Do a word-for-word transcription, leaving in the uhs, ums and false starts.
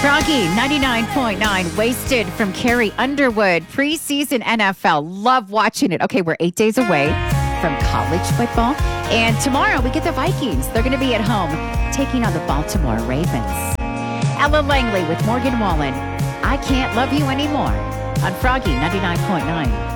Froggy ninety-nine point nine, Wasted from Carrie Underwood. Preseason N F L. Love watching it. Okay, we're eight days away from college football. And tomorrow we get the Vikings. They're going to be at home taking on the Baltimore Ravens. Ella Langley with Morgan Wallen. I Can't Love You Anymore on Froggy ninety-nine point nine.